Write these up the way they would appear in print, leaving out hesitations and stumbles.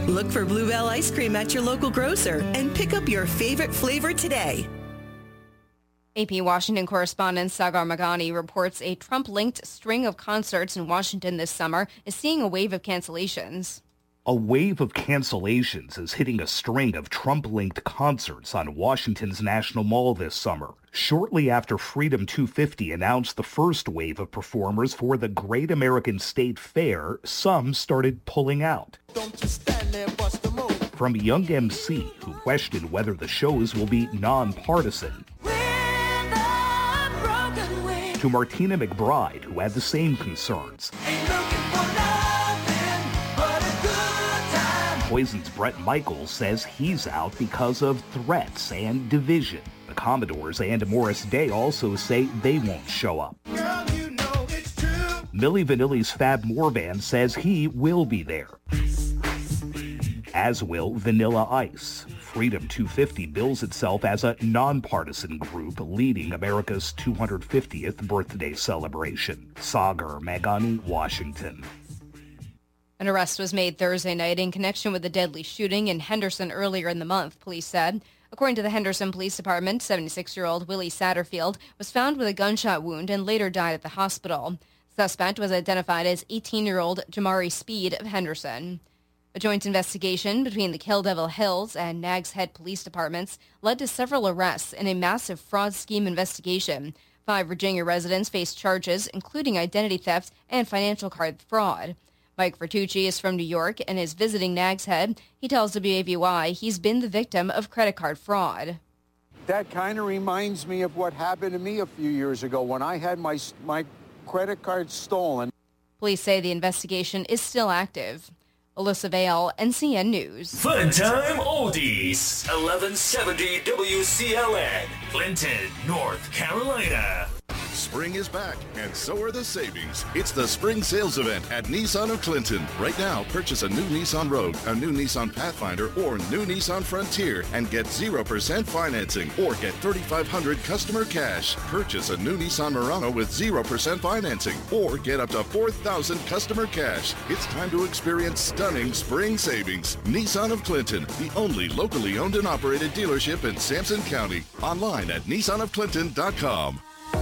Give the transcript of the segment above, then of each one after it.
Look for Bluebell ice cream at your local grocer and pick up your favorite flavor today. AP Washington correspondent Sagar Magani reports a Trump-linked string of concerts in Washington this summer is seeing a wave of cancellations. A wave of cancellations is hitting a string of Trump-linked concerts on Washington's National Mall this summer. Shortly after Freedom 250 announced the first wave of performers for the Great American State Fair, some started pulling out. Don't you stand there, bust a move. From Young MC, who questioned whether the shows will be nonpartisan, to Martina McBride, who had the same concerns. Poison's Bret Michaels says he's out because of threats and division. The Commodores and Morris Day also say they won't show up. Girl, you know it's true. Milli Vanilli's Fab Morvan says he will be there, as will Vanilla Ice. Freedom 250 bills itself as a nonpartisan group leading America's 250th birthday celebration. Sagar Magani, Washington. An arrest was made Thursday night in connection with the deadly shooting in Henderson earlier in the month, police said. According to the Henderson Police Department, 76-year-old Willie Satterfield was found with a gunshot wound and later died at the hospital. The suspect was identified as 18-year-old Jamari Speed of Henderson. A joint investigation between the Kill Devil Hills and Nags Head police departments led to several arrests in a massive fraud scheme investigation. 5 Virginia residents faced charges, including identity theft and financial card fraud. Mike Vertucci is from New York and is visiting Nags Head. He tells WAVY he's been the victim of credit card fraud. That kind of reminds me of what happened to me a few years ago when I had my credit card stolen. Police say the investigation is still active. Alyssa Vale, NCN News. Fun Time Oldies, 1170 WCLN, Clinton, North Carolina. Spring is back, and so are the savings. It's the spring sales event at Nissan of Clinton. Right now, purchase a new Nissan Rogue, a new Nissan Pathfinder, or new Nissan Frontier, and get 0% financing, or get $3,500 customer cash. Purchase a new Nissan Murano with 0% financing, or get up to $4,000 customer cash. It's time to experience stunning spring savings. Nissan of Clinton, the only locally owned and operated dealership in Sampson County. Online at nissanofclinton.com.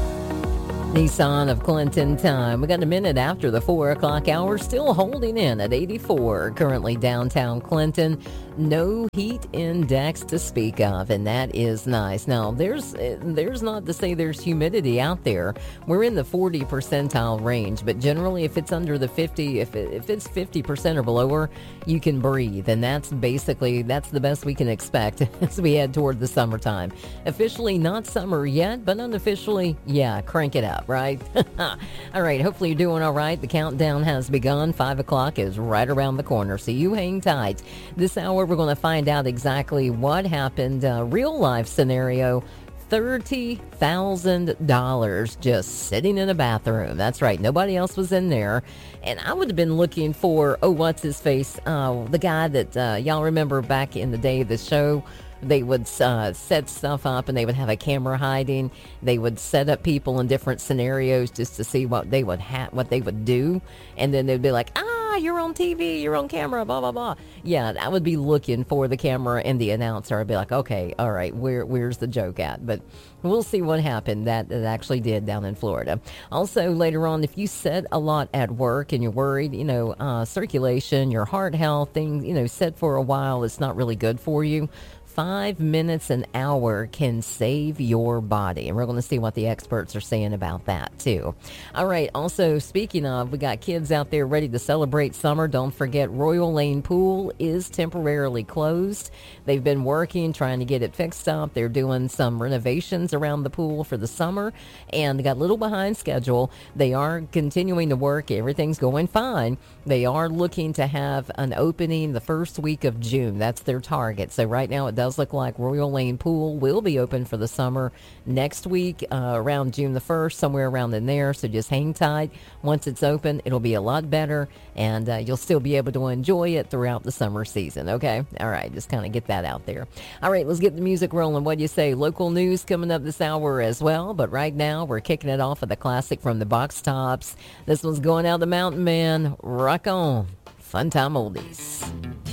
Nissan of Clinton time. We got a minute after the 4 o'clock hour, still holding in at 84. Currently downtown Clinton. No heat index to speak of, and that is nice. Now, there's not to say there's humidity out there. We're in the 40 percentile range, but generally if it's under the 50, if it's 50% or below, you can breathe, and that's the best we can expect as we head toward the summertime. Officially not summer yet, but unofficially, yeah, crank it up, right? All right, hopefully you're doing all right. The countdown has begun. 5 o'clock is right around the corner, so you hang tight. This hour, we're going to find out exactly what happened. Real life scenario, $30,000 just sitting in a bathroom. That's right. Nobody else was in there. And I would have been looking for, what's his face? The guy that y'all remember back in the day of the show. They would set stuff up and they would have a camera hiding. They would set up people in different scenarios just to see what they would do. And then they'd be like, you're on TV, you're on camera, blah, blah, blah. Yeah, I would be looking for the camera and the announcer. I'd be like, okay, all right, where's the joke at? But we'll see what happened. That actually did down in Florida. Also, later on, if you sit a lot at work and you're worried, circulation, your heart health, things, sit for a while, it's not really good for you. 5 minutes an hour can save your body. And we're going to see what the experts are saying about that, too. All right. Also, speaking of, we got kids out there ready to celebrate summer. Don't forget, Royal Lane Pool is temporarily closed. They've been working, trying to get it fixed up. They're doing some renovations around the pool for the summer, and they got a little behind schedule. They are continuing to work. Everything's going fine. They are looking to have an opening the first week of June. That's their target. So right now it does look like Royal Lane Pool will be open for the summer next week, around June the 1st, somewhere around in there. So just hang tight. Once it's open, it'll be a lot better, and you'll still be able to enjoy it throughout the summer season, okay? All right, just kind of get that out there. All right, let's get the music rolling. What do you say? Local news coming up this hour as well, but right now we're kicking it off with a classic from the Box Tops. This one's going out the mountain, man. Rock on. Fun Time Oldies.